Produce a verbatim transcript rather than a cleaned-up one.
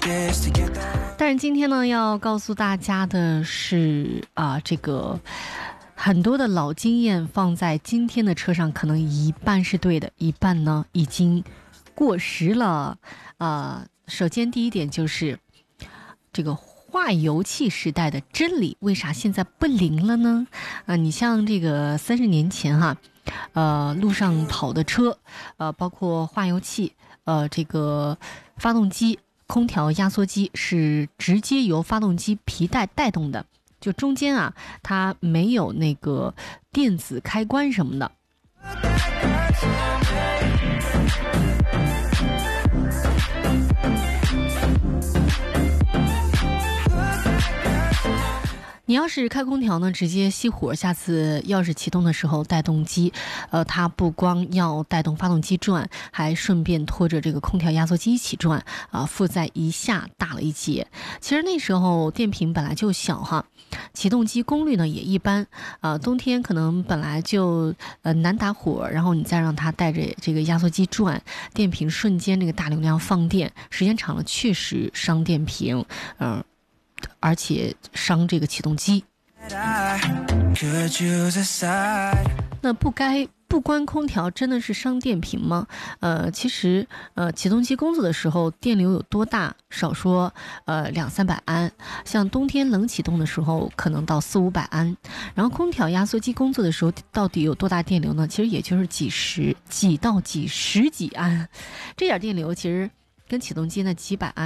但是今天呢，要告诉大家的是啊，这个很多的老经验放在今天的车上，可能一半是对的，一半呢已经过时了。啊，首先第一点就是这个化油器时代的真理，为啥现在不灵了呢？啊，你像这个三十年前哈，呃，路上跑的车，呃，包括化油器，呃，这个发动机。空调压缩机是直接由发动机皮带带动的，就中间啊，它没有那个电子开关什么的。你要是开空调呢，直接熄火，下次钥匙启动的时候带动机，呃，它不光要带动发动机转，还顺便拖着这个空调压缩机一起转，啊、呃，负载一下大了一截。其实那时候电瓶本来就小哈，启动机功率呢也一般，啊、呃，冬天可能本来就呃难打火，然后你再让它带着这个压缩机转，电瓶瞬间这个大流量放电，时间长了确实伤电瓶，嗯、呃。而且伤这个启动机。那不该不关空调真的是伤电瓶吗？呃，其实呃启动机工作的时候电流有多大？少说呃两三百安，像冬天冷启动的时候可能到四五百安。然后空调压缩机工作的时候到底有多大电流呢？其实也就是几十几到几十几安，这点电流其实跟启动机那几百安